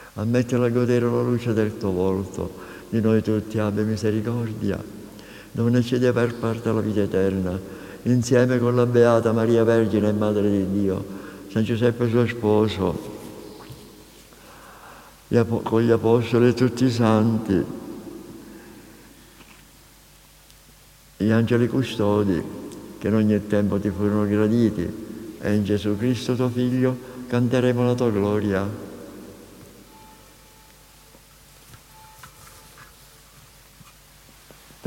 Ammettila a godere la luce del tuo volto, di noi tutti abbi misericordia. Donaci di aver parte alla vita eterna, insieme con la Beata Maria Vergine e Madre di Dio, San Giuseppe suo sposo, con gli Apostoli e tutti i Santi, gli angeli custodi, che in ogni tempo ti furono graditi, e in Gesù Cristo tuo Figlio canteremo la tua gloria.